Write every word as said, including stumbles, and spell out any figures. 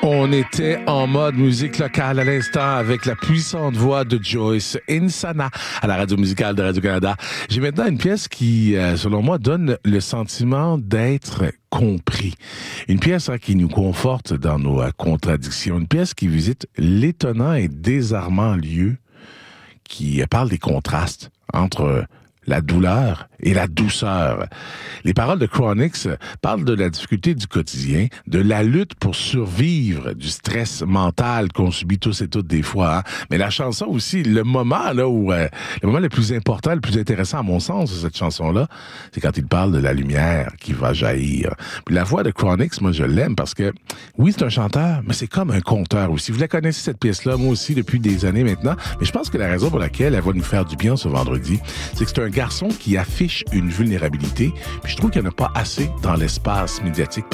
On était en mode musique locale à l'instant avec la puissante voix de Joyce Insana à la radio musicale de Radio-Canada. J'ai maintenant une pièce qui, euh, selon moi, donne le sentiment d'être compris. Une pièce hein, qui nous conforte dans nos euh, contradictions. Une pièce qui visite l'étonnant et désarmant lieu, qui euh, parle des contrastes entre euh, la douleur et la douceur. Les paroles de Chronixx parlent de la difficulté du quotidien, de la lutte pour survivre, du stress mental qu'on subit tous et toutes des fois. Hein? Mais la chanson aussi, le moment là où euh, le moment le plus important, le plus intéressant à mon sens de cette chanson-là, c'est quand il parle de la lumière qui va jaillir. Puis la voix de Chronixx, moi je l'aime parce que oui, c'est un chanteur, mais c'est comme un conteur aussi. Vous la connaissez cette pièce-là, moi aussi depuis des années maintenant. Mais je pense que la raison pour laquelle elle va nous faire du bien ce vendredi, c'est que c'est un garçon qui affiche une vulnérabilité, puis je trouve qu'il n'y en a pas assez dans l'espace médiatique.